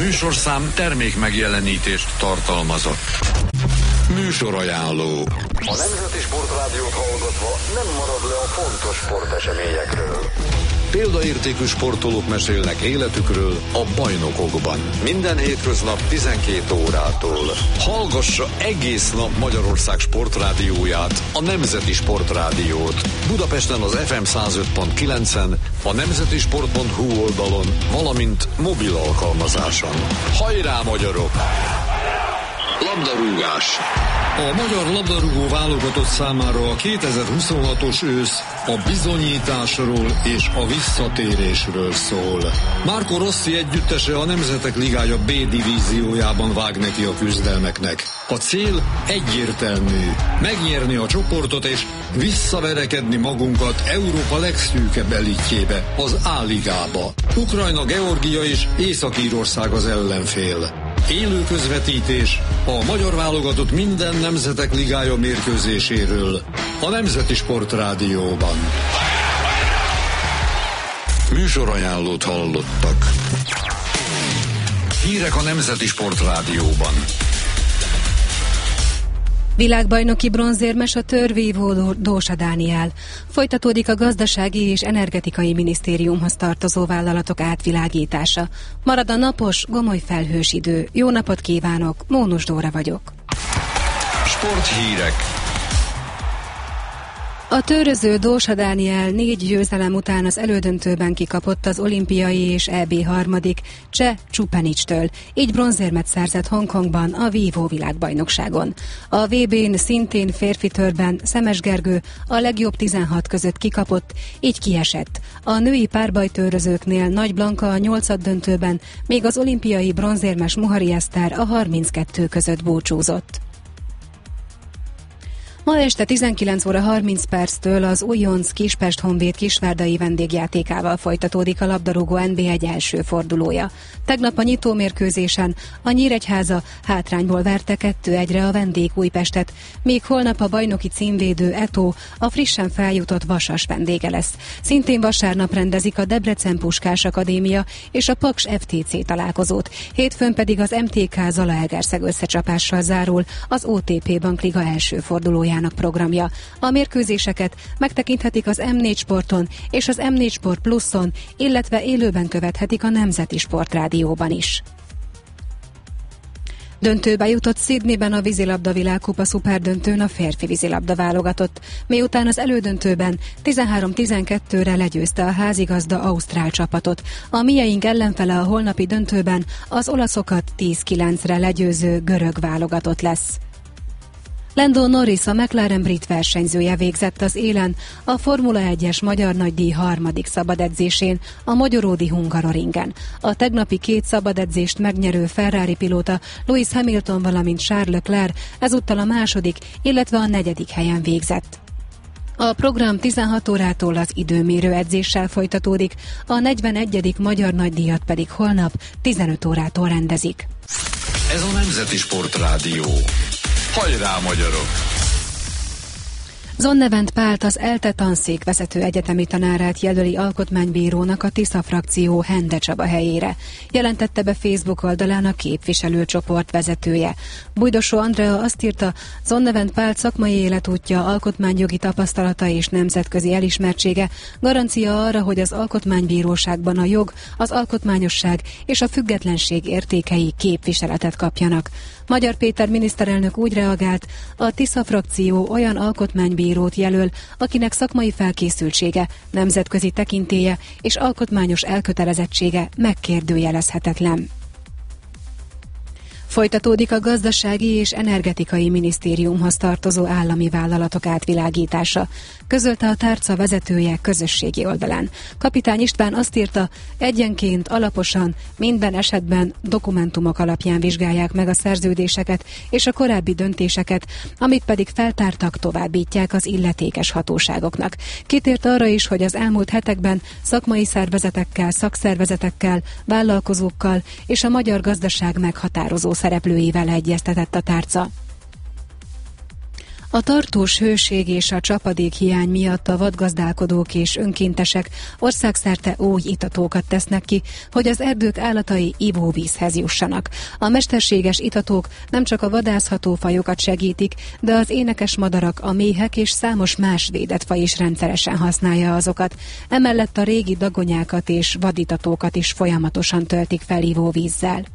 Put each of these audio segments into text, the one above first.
műsorszám termék megjelenítést tartalmazott. Műsorajánló. A Nemzeti Sportrádiót hallgatva nem marad le a fontos sporteseményekről. Példaértékű sportolók mesélnek életükről a bajnokokban. Minden hétköznap 12 órától. Hallgassa egész nap Magyarország sportrádióját, a Nemzeti Sportrádiót. Budapesten az FM 105.9-en, a nemzetisport.hu oldalon, valamint mobil alkalmazáson. Hajrá, magyarok! Labdarúgás. A magyar labdarúgó válogatott számára a 2026-os ősz a bizonyításról és a visszatérésről szól. Marco Rossi együttese a Nemzetek Ligája B divíziójában vág neki a küzdelmeknek. A cél egyértelmű: megnyerni a csoportot és visszaverekedni magunkat Európa legszűkebb elitjébe, az A-ligába. Ukrajna, Georgia és Észak-Írország az ellenfél. Élő közvetítés a magyar válogatott minden Nemzetek Ligája mérkőzéséről a Nemzeti Sportrádióban. Műsorajánlót hallottak. Hírek a Nemzeti Sportrádióban. Világbajnoki bronzérmes a törvívó Dósa Dániel. Folytatódik a gazdasági és energetikai minisztériumhoz tartozó vállalatok átvilágítása. Marad a napos, gomoly felhős idő. Jó napot kívánok, Mónus Dóra vagyok. Sporthírek. A tőröző Dósa Dániel 4 győzelem után az elődöntőben kikapott az olimpiai és EB harmadik cseh Csupanicstől, így bronzérmet szerzett Hongkongban a vívó világbajnokságon. A VB-n szintén férfi törben Szemes Gergő a legjobb 16 között kikapott, így kiesett. A női párbajtőrözőknél Nagy Blanka a 8. döntőben, még az olimpiai bronzérmes Muhari Eszter a 32 között búcsúzott. Ma este 19 óra 30 perctől az Újonc Kispest Honvéd kisvárdai vendégjátékával folytatódik a labdarúgó NB1 első fordulója. Tegnap a nyitómérkőzésen a Nyíregyháza hátrányból verte 2-1-re a vendég Újpestet, míg holnap a bajnoki címvédő Eto a frissen feljutott Vasas vendége lesz. Szintén vasárnap rendezik a Debrecen Puskás Akadémia és a Paks FTC találkozót. Hétfőn pedig az MTK Zalaegerszeg összecsapással zárul az OTP Bankliga első fordulója programja. A mérkőzéseket megtekinthetik az M4 Sporton és az M4 Sport Pluson, illetve élőben követhetik a Nemzeti Sportrádióban is. Döntőbe jutott Sydneyben a vízilabda világkupa szuperdöntőn a férfi vízilabda válogatott, miután az elődöntőben 13-12-re legyőzte a házigazda ausztrál csapatot. A mieink ellenfele a holnapi döntőben az olaszokat 10-9-re legyőző görög válogatott lesz. Lando Norris, a McLaren brit versenyzője végzett az élen a Formula 1-es magyar nagydíj harmadik szabadedzésén a Magyaródi Hungaroringen. A tegnapi 2 szabadedzést megnyerő Ferrari pilóta Lewis Hamilton, valamint Charles Leclerc ezúttal a második, illetve a 4. helyen végzett. A program 16 órától az időmérő edzéssel folytatódik, a 41. magyar nagydíjat pedig holnap 15 órától rendezik. Ez a Nemzeti Sportrádió. Hajrá, magyarok! Zonnevent Pált, az ELTE tanszék vezető egyetemi tanárát jelöli alkotmánybírónak a Tisza frakció Hende Csaba helyére, jelentette be Facebook oldalán a képviselőcsoport vezetője. Bújdosó Andrea azt írta, Zonnevent Pált szakmai életútja, alkotmányjogi tapasztalata és nemzetközi elismertsége garancia arra, hogy az alkotmánybíróságban a jog, az alkotmányosság és a függetlenség értékei képviseletet kapjanak. Magyar Péter miniszterelnök úgy reagált, a Tisza frakció olyan alkotmánybírót jelöl, akinek szakmai felkészültsége, nemzetközi tekintélye és alkotmányos elkötelezettsége megkérdőjelezhetetlen. Folytatódik a gazdasági és energetikai minisztériumhoz tartozó állami vállalatok átvilágítása, közölte a tárca vezetője közösségi oldalán. Kapitány István azt írta, egyenként, alaposan, minden esetben dokumentumok alapján vizsgálják meg a szerződéseket és a korábbi döntéseket, amit pedig feltártak, továbbítják az illetékes hatóságoknak. Kitért arra is, hogy az elmúlt hetekben szakmai szervezetekkel, szakszervezetekkel, vállalkozókkal és a magyar gazdaság meghatározó szereplőivel egyeztetett a tárca. A tartós hőség és a csapadék hiány miatt a vadgazdálkodók és önkéntesek országszerte új itatókat tesznek ki, hogy az erdők állatai ivóvízhez jussanak. A mesterséges itatók nem csak a vadászható fajokat segítik, de az énekes madarak, a méhek és számos más védett faj is rendszeresen használja azokat. Emellett a régi dagonyákat és vaditatókat is folyamatosan töltik fel ivóvízzel.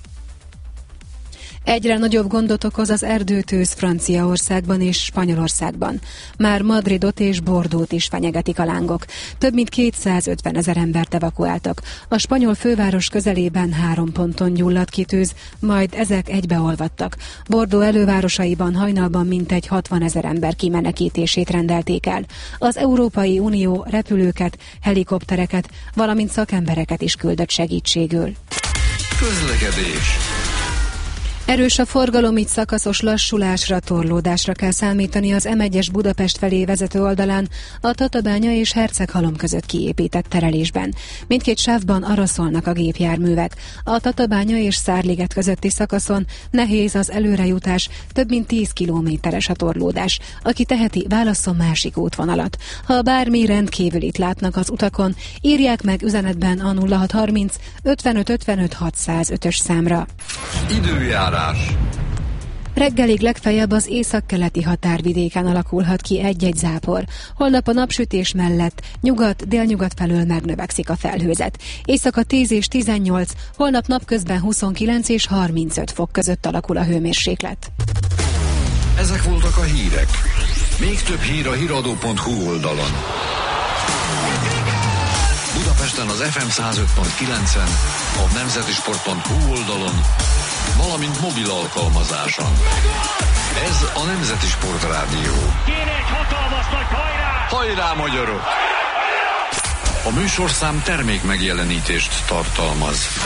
Egyre nagyobb gondot okoz az erdőtűz Franciaországban és Spanyolországban. Már Madridot és Bordeauxot is fenyegetik a lángok. Több mint 250 000 embert evakuáltak. A spanyol főváros közelében 3 ponton gyulladt ki tűz, majd ezek egybeolvadtak. Bordeaux elővárosaiban hajnalban mintegy 60 000 ember kimenekítését rendelték el. Az Európai Unió repülőket, helikoptereket, valamint szakembereket is küldött segítségül. Közlekedés. Erős a forgalom, így szakaszos lassulásra, torlódásra kell számítani az M1-es Budapest felé vezető oldalán, a Tatabánya és Herceghalom között kiépített terelésben. Mindkét sávban araszolnak a gépjárművek. A Tatabánya és Szárliget közötti szakaszon nehéz az előrejutás, több mint 10 kilométeres a torlódás. Aki teheti, válasszon másik útvonalat. Ha bármi rendkívülit látnak az utakon, írják meg üzenetben a 0630 55 55 605-ös számra. Időjárás. Reggelig legfeljebb az északkeleti határvidéken alakulhat ki egy-egy zápor. Holnap a napsütés mellett nyugat-délnyugat felől megnövekszik a felhőzet. Éjszaka 10 és 18, holnap napközben 29 és 35 fok között alakul a hőmérséklet. Ezek voltak a hírek. Még több hír a hiradó.hu oldalon. Budapesten az FM 105.9-en, a nemzetisport.hu oldalon, valamint mobil alkalmazáson. Ez a Nemzeti Sport Rádió. Kéne egy hatalmas nagy hajrá! Hajrá, magyarok! A műsorszám termék megjelenítést tartalmaz.